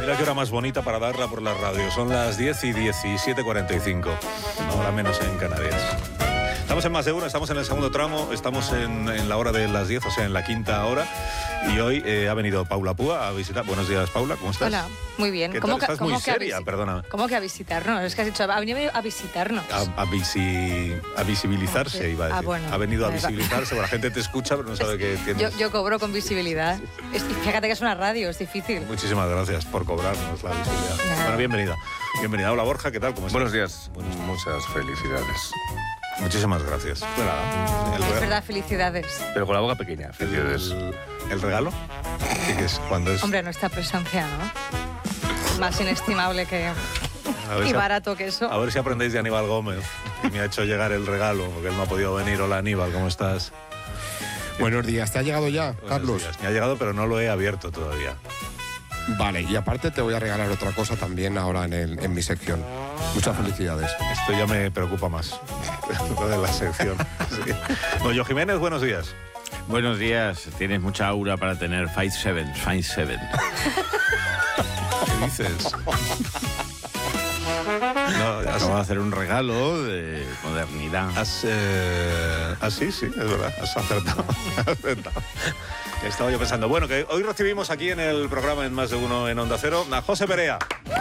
Mira qué hora más bonita para darla por la radio. Son las 10 y 17:45. Una hora menos en Canarias. Estamos en Más de Uno, estamos en el segundo tramo, estamos en la hora de las 10, o sea, en la quinta hora. Y hoy ha venido Paula Púa a visitar. Buenos días, Paula, ¿cómo estás? Hola, muy bien. ¿Qué tal? Estás muy seria, perdóname. ¿Cómo que a visitarnos? Es que has dicho, ha venido a visitarnos. A visibilizarse, iba a decir. Bueno, ha venido a visibilizarse, porque la gente te escucha, pero no sabe qué tienes. Yo cobro con visibilidad. Fíjate que es una radio, es difícil. Muchísimas gracias por cobrarnos la visibilidad. Nada. Bueno, bienvenida. Bienvenida. Hola, Borja, ¿qué tal? ¿Cómo estás? Buenos días. Muchas felicidades. Muchísimas gracias. Es verdad, felicidades. Pero con la boca pequeña. Felicidades. ¿El regalo? ¿Qué es? ¿Cuándo es? Hombre, nuestra presencia, ¿no? Más inestimable que... Y barato que eso. A ver si aprendéis de Aníbal Gómez, que me ha hecho llegar el regalo, porque él no ha podido venir. Hola, Aníbal, ¿cómo estás? Buenos días, ¿te ha llegado ya, Buenos Carlos? días. Me ha llegado, pero no lo he abierto todavía. Vale, y aparte te voy a regalar otra cosa también ahora en mi sección. Muchas felicidades. Esto ya me preocupa más, lo de la sección. Sí. Doño Jiménez, buenos días. Buenos días, tienes mucha aura para tener 5-7. ¿Qué dices? No, Vamos a hacer un regalo de modernidad. sí, es verdad, has acertado. Estaba yo pensando, bueno, que hoy recibimos aquí en el programa en Más de Uno en Onda Cero a José Perea.